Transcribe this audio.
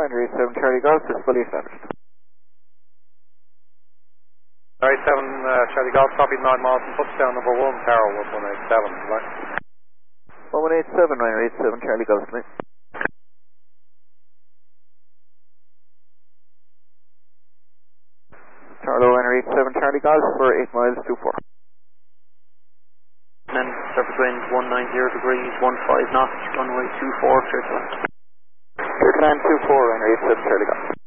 Runway 87 Charlie Golf is fully established. Runway 7 Charlie Golf, copied 9 miles and touchdown number 1, Tower 1187, right? 1187, Runway 87 Charlie Golf, mate. Tower Runway 87 Charlie Golf for 8 miles 24. And surface wind 190 degrees, 15 knots, runway 24, clear to land. Clear to land 24, Runway 87 Charlie Golf.